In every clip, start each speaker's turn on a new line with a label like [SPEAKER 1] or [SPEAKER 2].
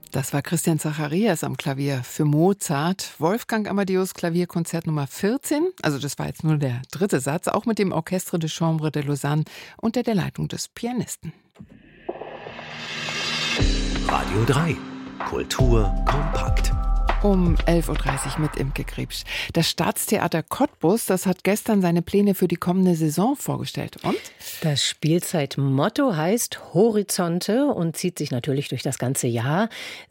[SPEAKER 1] Das war Christian Zacharias am Klavier für Mozart. Wolfgang Amadeus Klavierkonzert Nummer 14. Also das war jetzt nur der dritte Satz, auch mit dem Orchestre de Chambre de Lausanne unter der Leitung des Pianisten.
[SPEAKER 2] Radio 3. Kultur kompakt.
[SPEAKER 1] Um 11.30 Uhr mit Imke Griebsch. Das Staatstheater Cottbus, das hat gestern seine Pläne für die kommende Saison vorgestellt. Und?
[SPEAKER 3] Das Spielzeitmotto heißt Horizonte und zieht sich natürlich durch das ganze Jahr.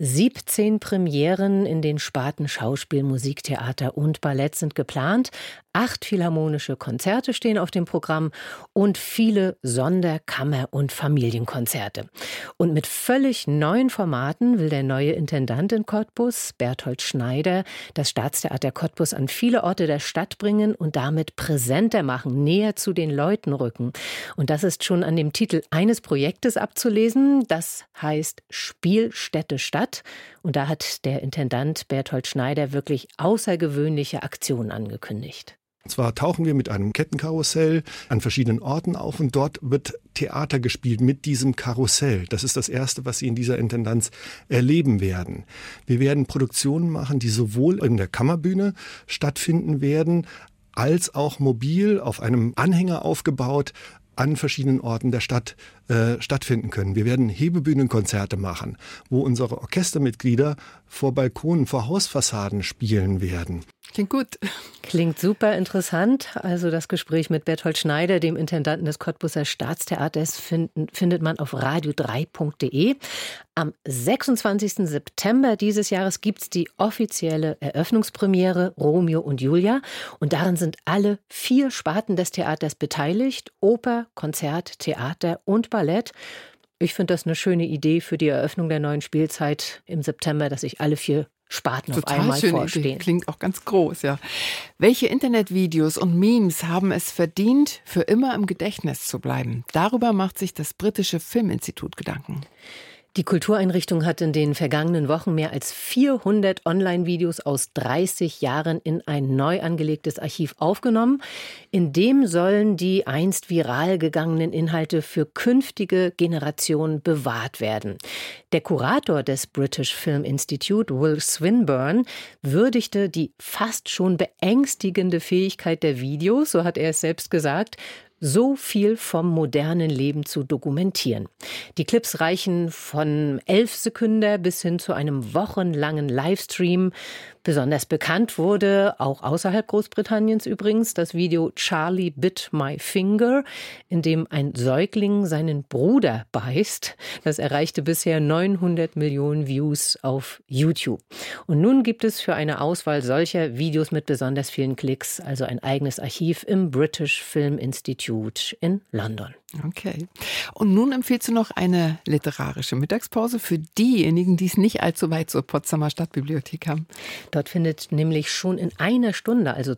[SPEAKER 3] 17 Premieren in den Sparten Schauspiel, Musiktheater und Ballett sind geplant. 8 philharmonische Konzerte stehen auf dem Programm und viele Sonderkammer- und Familienkonzerte. Und mit völlig neuen Formaten will der neue Intendant in Cottbus, Berthold Schneider, das Staatstheater Cottbus an viele Orte der Stadt bringen und damit präsenter machen, näher zu den Leuten rücken. Und das ist schon an dem Titel eines Projektes abzulesen. Das heißt Spielstätte Stadt. Und da hat der Intendant Berthold Schneider wirklich außergewöhnliche Aktionen angekündigt.
[SPEAKER 4] Und zwar tauchen wir mit einem Kettenkarussell an verschiedenen Orten auf und dort wird Theater gespielt mit diesem Karussell. Das ist das Erste, was Sie in dieser Intendanz erleben werden. Wir werden Produktionen machen, die sowohl in der Kammerbühne stattfinden werden, als auch mobil auf einem Anhänger aufgebaut an verschiedenen Orten der Stadt stattfinden können. Wir werden Hebebühnenkonzerte machen, wo unsere Orchestermitglieder vor Balkonen, vor Hausfassaden spielen werden.
[SPEAKER 1] Klingt gut.
[SPEAKER 3] Klingt super interessant. Also das Gespräch mit Berthold Schneider, dem Intendanten des Cottbuser Staatstheaters, findet man auf radio3.de. Am 26. September dieses Jahres gibt es die offizielle Eröffnungspremiere Romeo und Julia. Und darin sind alle 4 Sparten des Theaters beteiligt. Oper, Konzert, Theater und Ballett. Ich finde das eine schöne Idee für die Eröffnung der neuen Spielzeit im September, dass sich alle 4 Sparten auf einmal vorstehen.
[SPEAKER 1] Idee. Klingt auch ganz groß, ja. Welche Internetvideos und Memes haben es verdient, für immer im Gedächtnis zu bleiben? Darüber macht sich das britische Filminstitut Gedanken.
[SPEAKER 3] Die Kultureinrichtung hat in den vergangenen Wochen mehr als 400 Online-Videos aus 30 Jahren in ein neu angelegtes Archiv aufgenommen. In dem sollen die einst viral gegangenen Inhalte für künftige Generationen bewahrt werden. Der Kurator des British Film Institute, Will Swinburne, würdigte die fast schon beängstigende Fähigkeit der Videos, so hat er es selbst gesagt, so viel vom modernen Leben zu dokumentieren. Die Clips reichen von 11 Sekunden bis hin zu einem wochenlangen Livestream. Besonders bekannt wurde, auch außerhalb Großbritanniens übrigens, das Video Charlie Bit My Finger, in dem ein Säugling seinen Bruder beißt. Das erreichte bisher 900 Millionen Views auf YouTube. Und nun gibt es für eine Auswahl solcher Videos mit besonders vielen Klicks also ein eigenes Archiv im British Film Institute in London.
[SPEAKER 1] Okay. Und nun empfiehlst du noch eine literarische Mittagspause für diejenigen, die es nicht allzu weit zur Potsdamer Stadtbibliothek haben.
[SPEAKER 3] Dort findet nämlich schon in einer Stunde, also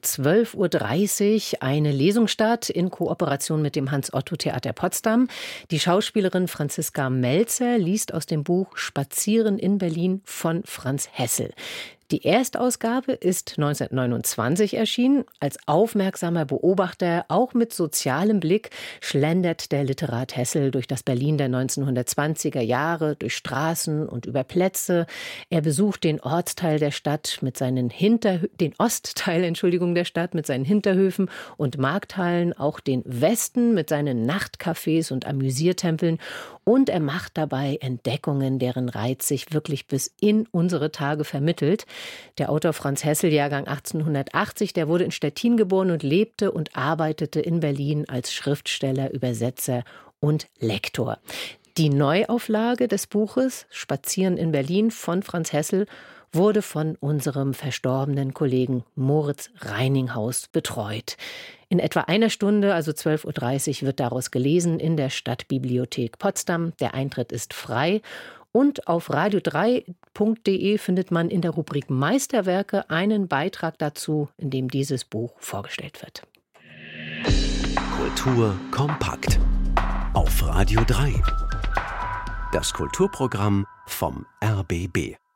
[SPEAKER 3] 12.30 Uhr, eine Lesung statt in Kooperation mit dem Hans-Otto-Theater Potsdam. Die Schauspielerin Franziska Melzer liest aus dem Buch Spazieren in Berlin von Franz Hessel. Die Erstausgabe ist 1929 erschienen. Als aufmerksamer Beobachter, auch mit sozialem Blick, schlendert der Literat Hessel durch das Berlin der 1920er Jahre, durch Straßen und über Plätze. Er besucht den Ortsteil der Stadt mit seinen den Ostteil, der Stadt mit seinen Hinterhöfen und Markthallen, auch den Westen mit seinen Nachtcafés und Amüsiertempeln. Und er macht dabei Entdeckungen, deren Reiz sich wirklich bis in unsere Tage vermittelt. Der Autor Franz Hessel, Jahrgang 1880, der wurde in Stettin geboren und lebte und arbeitete in Berlin als Schriftsteller, Übersetzer und Lektor. Die Neuauflage des Buches Spazieren in Berlin von Franz Hessel wurde von unserem verstorbenen Kollegen Moritz Reininghaus betreut. In etwa einer Stunde, also 12.30 Uhr, wird daraus gelesen in der Stadtbibliothek Potsdam. Der Eintritt ist frei. Und auf radio3.de findet man in der Rubrik Meisterwerke einen Beitrag dazu, in dem dieses Buch vorgestellt wird.
[SPEAKER 2] Kultur kompakt auf Radio 3. Das Kulturprogramm vom RBB.